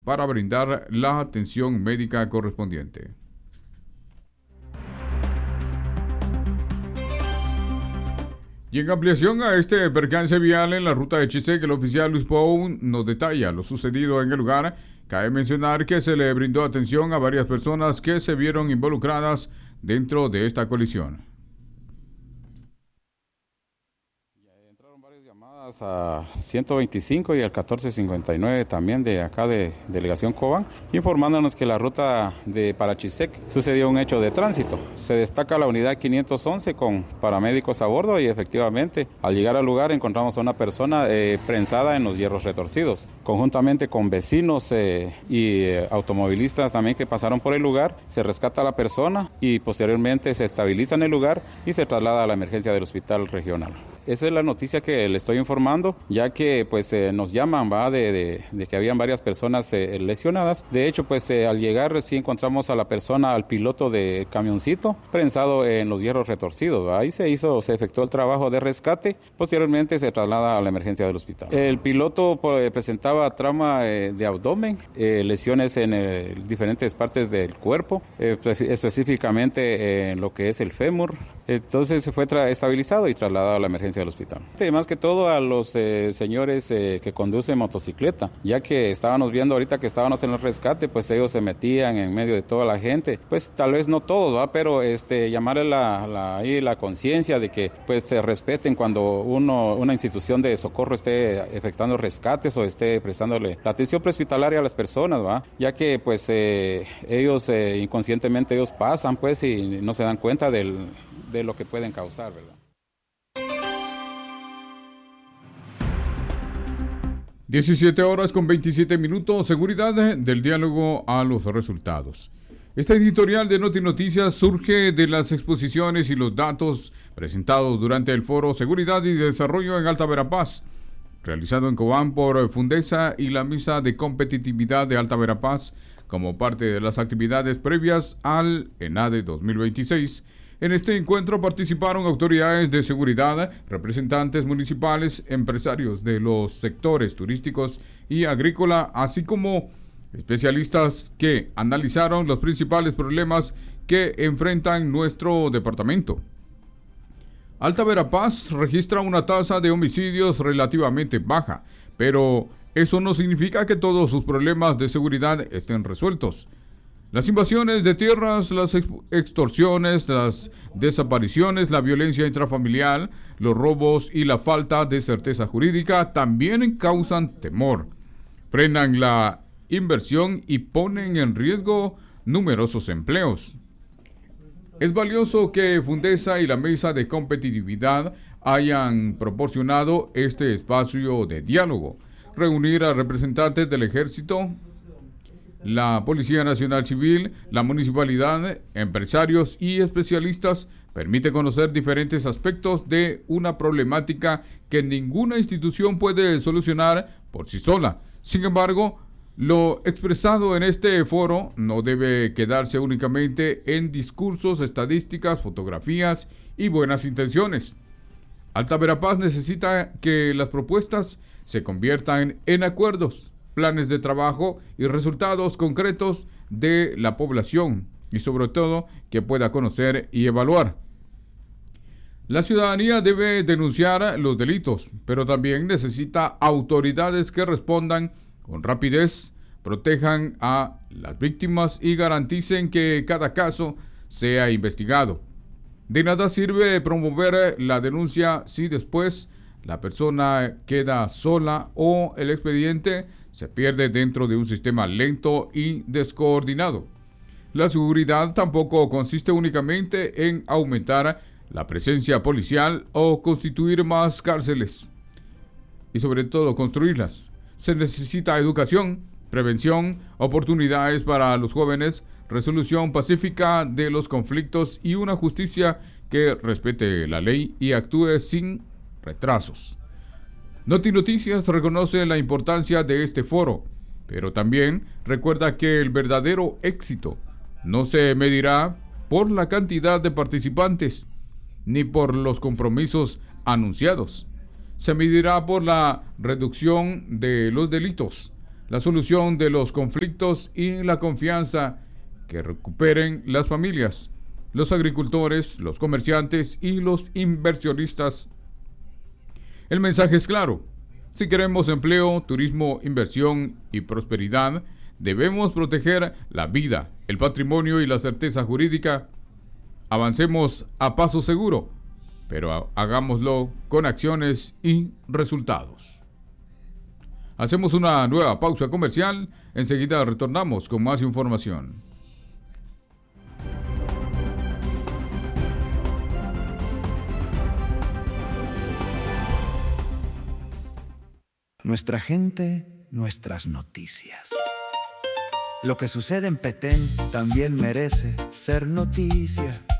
para brindar la atención médica correspondiente. Y en ampliación a este percance vial en la ruta de Chisec, el oficial Luis Pou nos detalla lo sucedido en el lugar. Cabe mencionar que se le brindó atención a varias personas que se vieron involucradas dentro de esta colisión. A 125 y al 1459 también de acá de Delegación Cobán, informándonos que la ruta de Parachisec sucedió un hecho de tránsito. Se destaca la unidad 511 con paramédicos a bordo y efectivamente al llegar al lugar encontramos a una persona prensada en los hierros retorcidos. Conjuntamente con vecinos y automovilistas también que pasaron por el lugar, se rescata a la persona y posteriormente se estabiliza en el lugar y se traslada a la emergencia del hospital regional. Esa es la noticia que le estoy informando, ya que pues nos llaman de que habían varias personas lesionadas. De hecho, pues al llegar sí encontramos a la persona, al piloto de camioncito, prensado en los hierros retorcidos. Ahí se efectuó el trabajo de rescate, posteriormente se traslada a la emergencia del hospital. El piloto presentaba trauma de abdomen, lesiones en diferentes partes del cuerpo, específicamente en lo que es el fémur. Entonces se fue estabilizado y trasladado a la emergencia del hospital. Más que todo a los señores que conducen motocicleta, ya que estábamos viendo ahorita que estábamos en el rescate, pues ellos se metían en medio de toda la gente, pues tal vez no todos, ¿va? Pero llamarle la conciencia de que pues se respeten cuando una institución de socorro esté efectuando rescates o esté prestándole la atención prehospitalaria a las personas, ¿va? Ya que pues ellos inconscientemente ellos pasan pues y no se dan cuenta de lo que pueden causar, ¿verdad? 17:27, seguridad del diálogo a los resultados. Esta editorial de Noti Noticias surge de las exposiciones y los datos presentados durante el foro Seguridad y Desarrollo en Alta Verapaz, realizado en Cobán por Fundesa y la Mesa de Competitividad de Alta Verapaz, como parte de las actividades previas al ENADE 2026. En este encuentro participaron autoridades de seguridad, representantes municipales, empresarios de los sectores turísticos y agrícola, así como especialistas que analizaron los principales problemas que enfrentan nuestro departamento. Alta Verapaz registra una tasa de homicidios relativamente baja, pero eso no significa que todos sus problemas de seguridad estén resueltos. Las invasiones de tierras, las extorsiones, las desapariciones, la violencia intrafamiliar, los robos y la falta de certeza jurídica también causan temor, frenan la inversión y ponen en riesgo numerosos empleos. Es valioso que Fundesa y la Mesa de Competitividad hayan proporcionado este espacio de diálogo, reunir a representantes del Ejército, la Policía Nacional Civil, la municipalidad, empresarios y especialistas permite conocer diferentes aspectos de una problemática que ninguna institución puede solucionar por sí sola. Sin embargo, lo expresado en este foro no debe quedarse únicamente en discursos, estadísticas, fotografías y buenas intenciones. Alta Verapaz necesita que las propuestas se conviertan en acuerdos, planes de trabajo y resultados concretos de la población y sobre todo que pueda conocer y evaluar. La ciudadanía debe denunciar los delitos, pero también necesita autoridades que respondan con rapidez, protejan a las víctimas y garanticen que cada caso sea investigado. De nada sirve promover la denuncia si después la persona queda sola o el expediente se pierde dentro de un sistema lento y descoordinado. La seguridad tampoco consiste únicamente en aumentar la presencia policial o constituir más cárceles y sobre todo construirlas. Se necesita educación, prevención, oportunidades para los jóvenes, resolución pacífica de los conflictos y una justicia que respete la ley y actúe sin retrasos. Noti Noticias reconoce la importancia de este foro, pero también recuerda que el verdadero éxito no se medirá por la cantidad de participantes ni por los compromisos anunciados. Se medirá por la reducción de los delitos, la solución de los conflictos y la confianza que recuperen las familias, los agricultores, los comerciantes y los inversionistas. El mensaje es claro. Si queremos empleo, turismo, inversión y prosperidad, debemos proteger la vida, el patrimonio y la certeza jurídica. Avancemos a paso seguro, pero hagámoslo con acciones y resultados. Hacemos una nueva pausa comercial. Enseguida retornamos con más información. Nuestra gente, nuestras noticias. Lo que sucede en Petén también merece ser noticia.